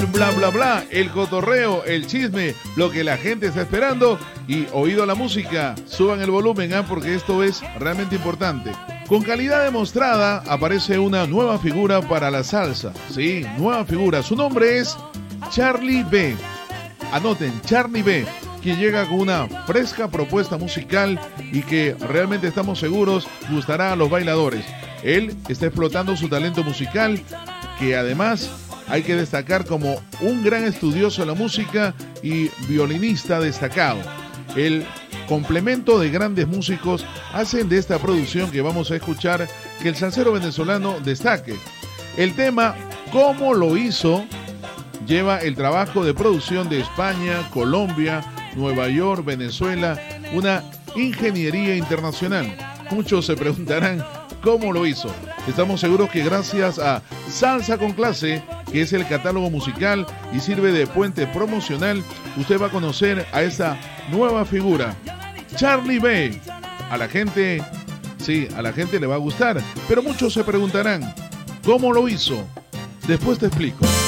el bla bla bla, el cotorreo, el chisme, lo que la gente está esperando. Y oído a la música, suban el volumen, porque esto es realmente importante. Con calidad demostrada aparece una nueva figura para la salsa. Sí, nueva figura. Su nombre es Charlie B. Anoten, Charlie B, quien llega con una fresca propuesta musical y que realmente estamos seguros gustará a los bailadores. Él está explotando su talento musical, que además hay que destacar como un gran estudioso de la música y violinista destacado. El complemento de grandes músicos hacen de esta producción que vamos a escuchar que el salsero venezolano destaque. El tema "Cómo lo hizo" lleva el trabajo de producción de España, Colombia, Nueva York, Venezuela, una ingeniería internacional. Muchos se preguntarán cómo lo hizo. Estamos seguros que gracias a Salsa con Clase, que es el catálogo musical y sirve de puente promocional, usted va a conocer a esta nueva figura, Charlie B. A la gente, sí, a la gente le va a gustar, pero muchos se preguntarán, ¿cómo lo hizo? Después te explico.